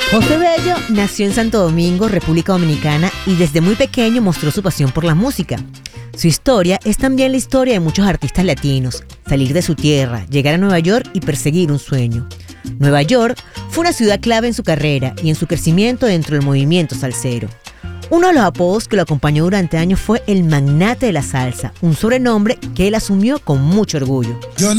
José Bello nació en Santo Domingo, República Dominicana, y desde muy pequeño mostró su pasión por la música. Su historia es también la historia de muchos artistas latinos: salir de su tierra, llegar a Nueva York y perseguir un sueño. Nueva York fue una ciudad clave en su carrera y en su crecimiento dentro del movimiento salsero. Uno de los apodos que lo acompañó durante años fue el magnate de la salsa, un sobrenombre que él asumió con mucho orgullo.